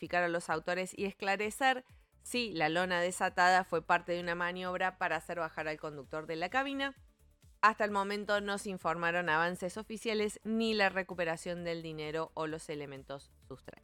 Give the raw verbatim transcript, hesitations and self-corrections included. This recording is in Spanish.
identificar a los autores y esclarecer si la lona desatada fue parte de una maniobra para hacer bajar al conductor de la cabina. Hasta el momento no se informaron avances oficiales ni la recuperación del dinero o los elementos sustraídos.